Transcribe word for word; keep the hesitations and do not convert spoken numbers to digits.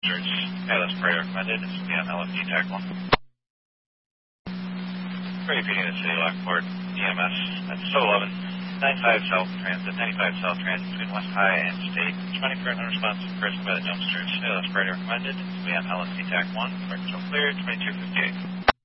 Church. Hey, that's pretty recommended. It's the L F D Tech one. Ready for Unit City Lockport, E M S. That's so eleven. ninety-five South Transit, ninety-five South Transit between West High and State. Responding for an unresponsive person by the dumpsters. Hey, that's pretty recommended. It's the L F D Tech one. Records all clear, twenty-two fifty-eight.